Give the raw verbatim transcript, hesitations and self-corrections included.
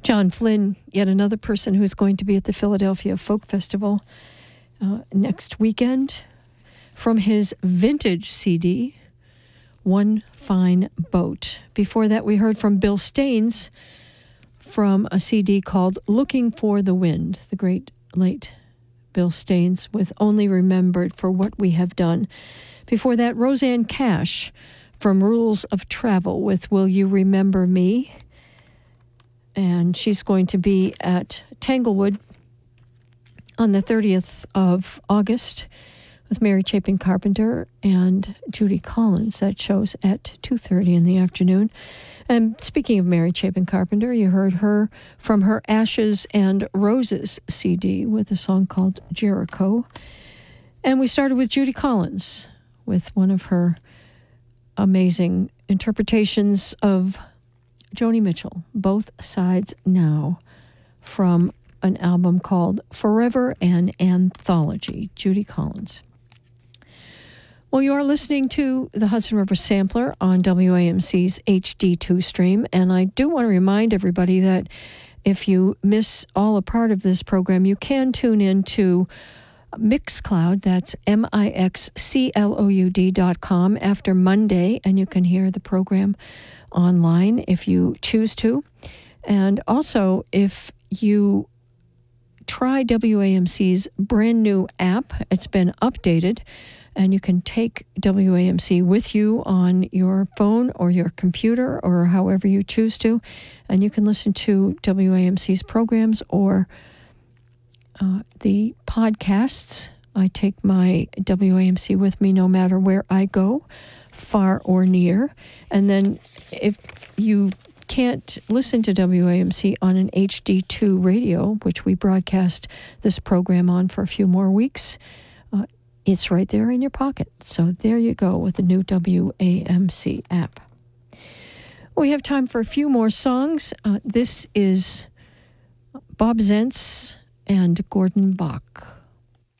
John Flynn, yet another person who's going to be at the Philadelphia Folk Festival uh, next weekend, from his vintage C D, One Fine Boat. Before that, we heard from Bill Staines from a C D called Looking for the Wind, the great late Bill Staines, with Only Remembered for What We Have Done. Before that, Rosanne Cash from Rules of Travel with Will You Remember Me? And she's going to be at Tanglewood on the thirtieth of August with Mary Chapin Carpenter and Judy Collins. That show's at two thirty in the afternoon. And speaking of Mary Chapin Carpenter, you heard her from her Ashes and Roses C D with a song called Jericho. And we started with Judy Collins with one of her amazing interpretations of Joni Mitchell, Both Sides Now, from an album called Forever an Anthology, Judy Collins. Well, you are listening to the Hudson River Sampler on W A M C's H D two stream, and I do want to remind everybody that if you miss all a part of this program, you can tune in to Mixcloud, that's M I X C L O U D dot com, after Monday, and you can hear the program online if you choose to. And also, if you try W A M C's brand new app, it's been updated, and you can take W A M C with you on your phone or your computer or however you choose to, and you can listen to W A M C's programs or uh, the podcasts. I take my W A M C with me no matter where I go, far or near. And then if you can't listen to W A M C on an H D two radio, which we broadcast this program on for a few more weeks, uh, it's right there in your pocket. So there you go with the new W A M C app. We have time for a few more songs. Uh, this is Bob Zentz and Gordon Bach.